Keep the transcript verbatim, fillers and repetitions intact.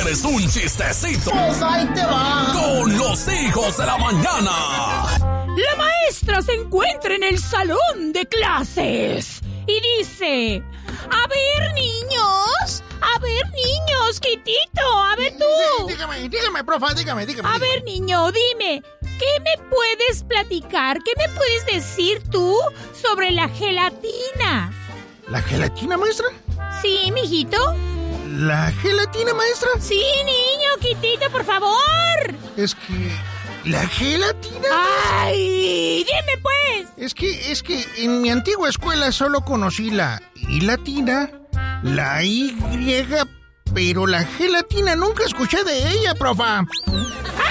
quieres un chistecito? Pues ahí te va. Con los hijos de la mañana. La maestra se encuentra en el salón de clases y dice: a ver, niños, a ver, niños, Quitito, a ver tú. Dígame, dígame, profa, dígame, dígame. A ver, niño, dime, ¿qué me puedes platicar? ¿Qué me puedes decir tú sobre la gelatina? ¿La gelatina, maestra? Sí, mijito. ¿La gelatina, maestra? Sí, niño, Quitito, por favor. Es que... ¿la gelatina? ¡Ay! ¡Dime, pues! Es que, es que en mi antigua escuela solo conocí la I latina, la Y, pero la gelatina nunca escuché de ella, profa.